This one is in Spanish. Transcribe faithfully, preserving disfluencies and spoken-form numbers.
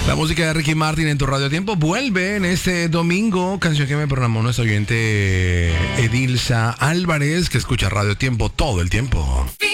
La música de Ricky Martin en tu Radio Tiempo vuelve en este domingo. Canción que me programó nuestra oyente Edilza Álvarez, que escucha Radio Tiempo todo el tiempo.